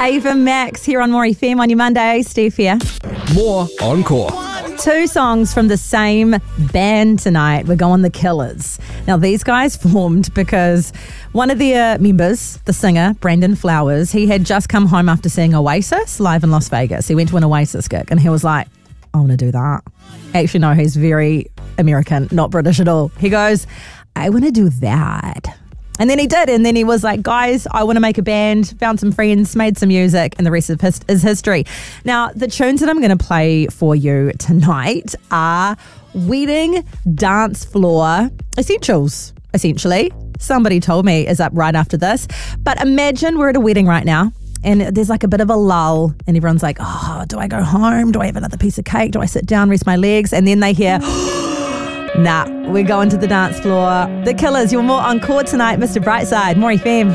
Ava Max here on More FM on your Monday. Steve here. More Encore. 2 songs from the same band tonight. We're going The Killers. Now, these guys formed because one of their members, the singer, Brandon Flowers, he had just come home after seeing Oasis live in Las Vegas. He went to an Oasis gig and he was like, I want to do that. Actually, no, he's very American, not British at all. He goes, I want to do that. And then he did. And then he was like, guys, I want to make a band, found some friends, made some music, and the rest is history. Now, the tunes that I'm going to play for you tonight are wedding dance floor essentials, essentially. Somebody told me is up right after this. But imagine we're at a wedding right now. And there's like a bit of a lull and everyone's like, oh, do I go home? Do I have another piece of cake? Do I sit down, rest my legs? And then they hear, nah, we're going to the dance floor. The Killers, you're more Encore tonight, Mr. Brightside, More FM.